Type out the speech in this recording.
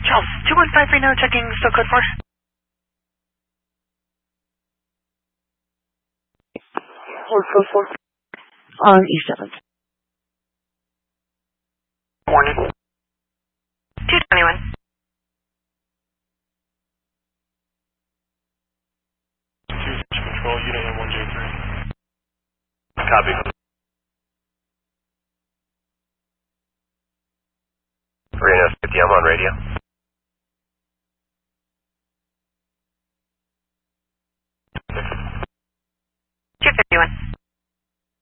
Charles, 215 Reno, checking still code 4. Code 4. On East 7th. Morning. 221. Control, unit M1J3. Copy. Reno 50, I'm on radio.